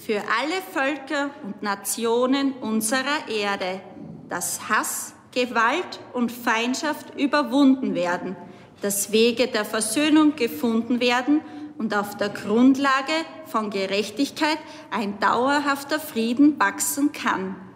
für alle Völker und Nationen unserer Erde, dass Hass, Gewalt und Feindschaft überwunden werden, dass Wege der Versöhnung gefunden werden und auf der Grundlage von Gerechtigkeit ein dauerhafter Frieden wachsen kann.